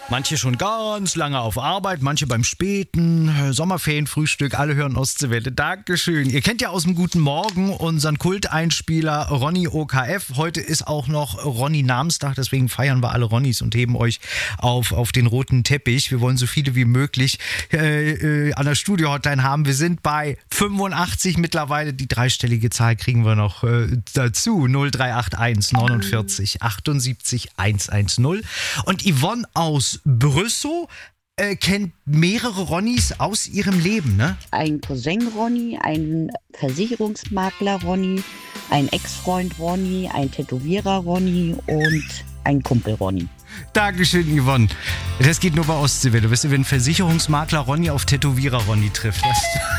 Manche schon ganz lange auf Arbeit, manche beim späten Sommerferienfrühstück. Alle hören Ostseewelle. Dankeschön. Ihr kennt ja aus dem Guten Morgen unseren Kulteinspieler Ronny OKF. Heute ist auch noch Ronny Namenstag, deswegen feiern wir alle Ronnys und heben euch auf den roten Teppich. Wir wollen so viele wie möglich an der Studio-Hotline haben. Wir sind bei 85 mittlerweile. Die dreistellige Zahl kriegen wir noch dazu. 0381 49 78 110. Und Yvonne aus Brüssow kennt mehrere Ronnys aus ihrem Leben, ne? Ein Cousin Ronny, ein Versicherungsmakler Ronny, ein Ex-Freund Ronny, ein Tätowierer Ronny und ein Kumpel Ronny. Dankeschön, Yvonne. Das geht nur bei Ostseewelle. Wisst ihr, wenn Versicherungsmakler Ronny auf Tätowierer Ronny trifft.